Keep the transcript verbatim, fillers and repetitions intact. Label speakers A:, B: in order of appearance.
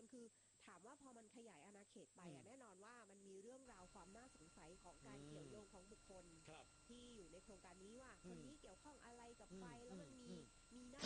A: คือถามว่าพอมันขยายอาณาเขตไปอ่ะแน่นอนว่ามันมีเรื่องราวความน่าสงสัยของการเกี่ยวโยงของบุคคลที่อยู่ในโครงการนี้ว่าคนนี้เกี่ยวข้องอะไรกับไฟแล้วมันมีมีหน้า